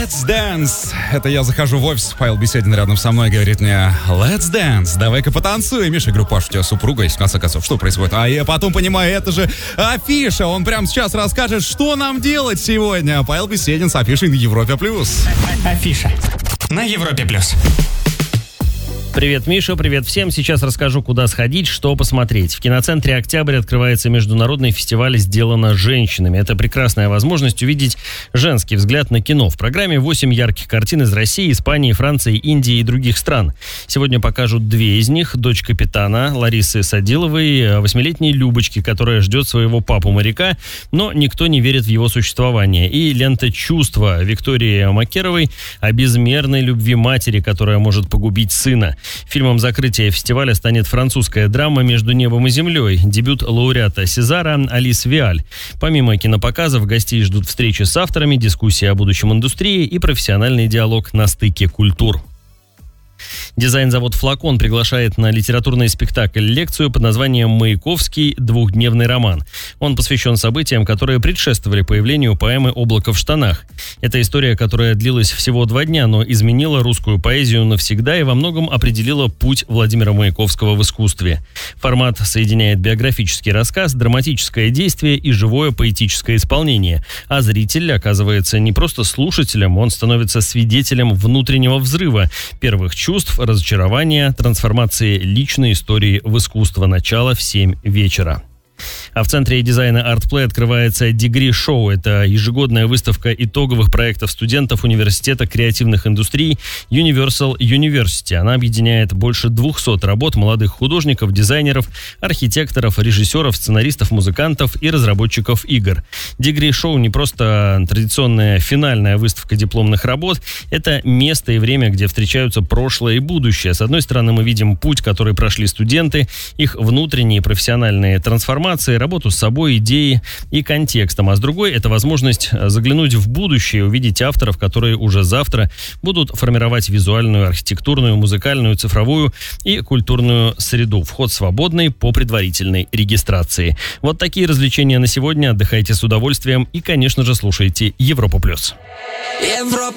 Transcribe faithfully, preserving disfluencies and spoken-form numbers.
Let's Dance. Это я захожу в офис, Павел Беседин рядом со мной говорит мне: Let's Dance, давай-ка потанцуем. Миша, говорю: Паш, у тебя супруга есть, в конце концов, что происходит? А я потом понимаю, это же афиша. Он прямо сейчас расскажет, что нам делать сегодня. Павел Беседин с афишей на Европе+. Афиша на Европе+. Привет, Миша, привет всем. Сейчас расскажу, куда сходить, что посмотреть. В киноцентре «Октябрь» открывается международный фестиваль «Сделано женщинами». Это прекрасная возможность увидеть женский взгляд на кино. В программе восемь ярких картин из России, Испании, Франции, Индии и других стран. Сегодня покажут две из них. «Дочь капитана» Ларисы Садиловой, восьмилетней Любочки, которая ждет своего папу-моряка, но никто не верит в его существование. И лента «Чувства» Виктории Макеровой о безмерной любви матери, которая может погубить сына. Фильмом закрытия фестиваля станет французская драма «Между небом и землей», дебют лауреата Сезара Алис Виаль. Помимо кинопоказов, гостей ждут встречи с авторами, дискуссии о будущем индустрии и профессиональный диалог на стыке культур. Дизайн-завод «Флакон» приглашает на литературный спектакль-лекцию под названием «Маяковский. Двухдневный роман». Он посвящен событиям, которые предшествовали появлению поэмы «Облако в штанах». Это история, которая длилась всего два дня, но изменила русскую поэзию навсегда и во многом определила путь Владимира Маяковского в искусстве. Формат соединяет биографический рассказ, драматическое действие и живое поэтическое исполнение. А зритель оказывается не просто слушателем, он становится свидетелем внутреннего взрыва, первых чувств, разочарования, трансформации личной истории в искусство. Начало в семь вечера. А в Центре дизайна ArtPlay открывается Degree Show. Это ежегодная выставка итоговых проектов студентов Университета креативных индустрий Universal University. Она объединяет больше двухсот работ молодых художников, дизайнеров, архитекторов, режиссеров, сценаристов, музыкантов и разработчиков игр. Degree Show не просто традиционная финальная выставка дипломных работ. Это место и время, где встречаются прошлое и будущее. С одной стороны, мы видим путь, который прошли студенты, их внутренние профессиональные трансформации, работу с собой, идеи и контекстом. А с другой, это возможность заглянуть в будущее, увидеть авторов, которые уже завтра будут формировать визуальную, архитектурную, музыкальную, цифровую и культурную среду. Вход свободный по предварительной регистрации. Вот такие развлечения на сегодня. Отдыхайте с удовольствием и, конечно же, слушайте Европу+. Европа.